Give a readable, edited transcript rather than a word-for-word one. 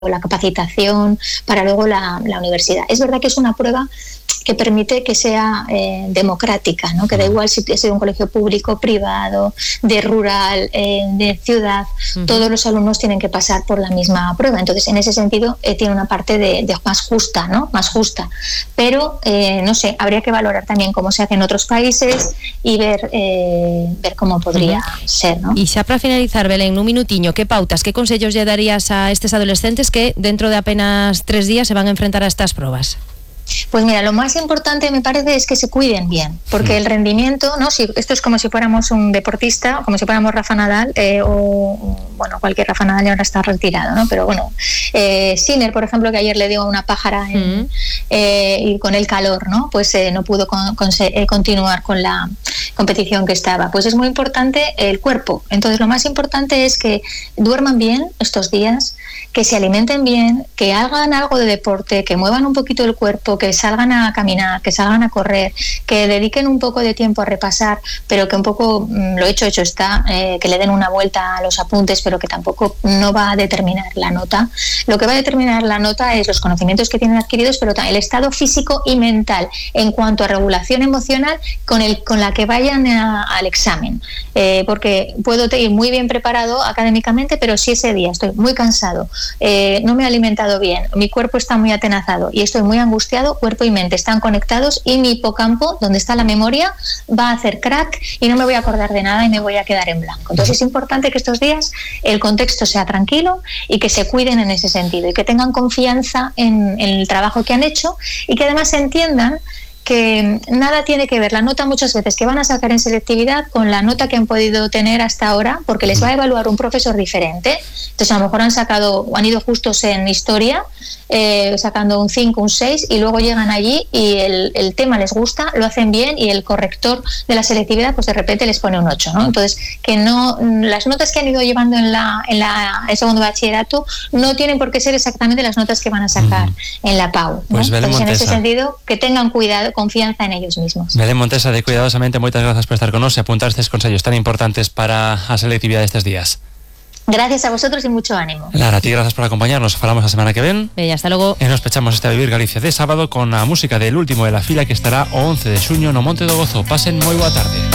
la capacitación, para luego la universidad. Es verdad que es una prueba que permite que sea democrática, ¿no? Que da igual si es de un colegio público, privado, de rural, de ciudad, todos los alumnos tienen que pasar por la misma prueba. Entonces, en ese sentido, tiene una parte de más justa, ¿no? Más justa. Pero, no sé, habría que valorar también cómo se hace en otros países y ver cómo podría ser, ¿no? Y xa para finalizar, Belén, un minutiño, ¿qué pautas, qué consejos lle darías a estos adolescentes que dentro de apenas 3 días se van a enfrentar a estas pruebas? Pues mira, lo más importante me parece es que se cuiden bien, porque el rendimiento, ¿no? Si esto es como si fuéramos un deportista, como si fuéramos Rafa Nadal, bueno, cualquier Rafa Nadal ahora está retirado, ¿no? Pero bueno, Sinner, por ejemplo, que ayer le dio una pájara y con el calor, ¿no? Pues no pudo continuar con la competición que estaba. Pues es muy importante el cuerpo. Entonces lo más importante es que duerman bien estos días, que se alimenten bien, que hagan algo de deporte, que muevan un poquito el cuerpo, que salgan a caminar, que salgan a correr, que dediquen un poco de tiempo a repasar, pero que un poco, lo hecho está, que le den una vuelta a los apuntes, pero que tampoco no va a determinar la nota. Lo que va a determinar la nota es los conocimientos que tienen adquiridos, pero también el estado físico y mental en cuanto a regulación emocional con la que vayan al examen. Porque puedo ir muy bien preparado académicamente, pero si ese día estoy muy cansado, no me he alimentado bien, mi cuerpo está muy atenazado y estoy muy angustiado, cuerpo y mente están conectados y mi hipocampo, donde está la memoria, va a hacer crack y no me voy a acordar de nada y me voy a quedar en blanco. Entonces es importante que estos días el contexto sea tranquilo y que se cuiden en ese sentido y que tengan confianza en el trabajo que han hecho y que además entiendan que nada tiene que ver la nota muchas veces que van a sacar en selectividad con la nota que han podido tener hasta ahora, porque les va a evaluar un profesor diferente. Entonces a lo mejor han ido justos en historia, sacando un 5, un 6 y luego llegan allí y el tema les gusta, lo hacen bien y el corrector de la selectividad pues de repente les pone un 8, ¿no? Entonces que no, las notas que han ido llevando en el segundo bachillerato no tienen por qué ser exactamente las notas que van a sacar en la PAU, ¿no? Pues Entonces en ese sentido que tengan cuidado, confianza en ellos mismos. Belén Montesa, de Cuidadosamente, moitas grazas por estar con nos e apuntar estes consellos tan importantes para a selectividade destes días. Gracias a vosotros y mucho ánimo. Lara, a ti gracias por acompañarnos. Falamos la semana que ven. Bella, hasta logo. E nos pechamos este A Vivir Galicia de sábado con a música del último de la fila que estará o 11 de xuño no Monte do Gozo. Pasen moi boa tarde.